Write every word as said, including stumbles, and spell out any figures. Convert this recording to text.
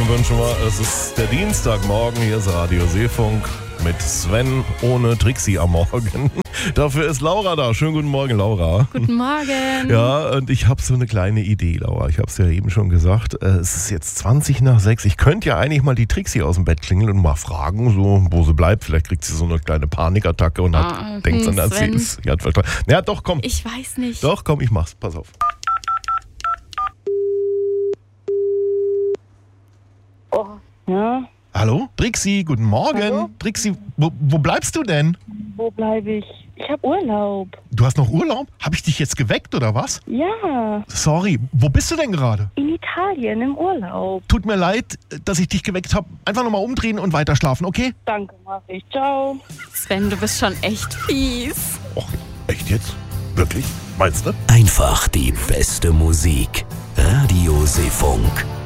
Morgen wünschen wir. Es ist der Dienstagmorgen, hier ist Radio Seefunk mit Sven ohne Trixie am Morgen. Dafür ist Laura da. Schönen guten Morgen, Laura. Guten Morgen. Ja, und ich habe so eine kleine Idee, Laura. Ich habe es ja eben schon gesagt. Es ist jetzt zwanzig nach sechs. Ich könnte ja eigentlich mal die Trixie aus dem Bett klingeln und mal fragen, so, wo sie bleibt. Vielleicht kriegt sie so eine kleine Panikattacke und hat, Ah, denkt hm, dann, sie Sven. ist... Ja, ja, doch, komm. Ich weiß nicht. Doch, komm, ich mach's. Pass auf. Oh, ja, Hallo? Trixie, guten Morgen. Hallo? Trixie, wo, wo bleibst du denn? wo bleibe ich? Ich habe Urlaub. Du hast noch Urlaub? Habe ich dich jetzt geweckt oder was? Ja, Sorry, wo bist du denn gerade? in Italien im Urlaub. Tut mir leid, dass ich dich geweckt habe. Einfach nochmal umdrehen und weiter schlafen, okay? Danke, mach ich. Ciao. Sven, du bist schon echt fies. Och, echt jetzt? Wirklich? Meinst du? Einfach die beste Musik. Radio Seefunk.